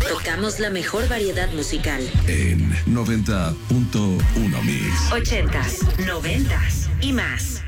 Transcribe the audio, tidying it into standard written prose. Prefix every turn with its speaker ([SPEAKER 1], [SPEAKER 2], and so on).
[SPEAKER 1] Tocamos la mejor variedad musical.
[SPEAKER 2] En 90.1 Mix.
[SPEAKER 1] 80s, 90s y más.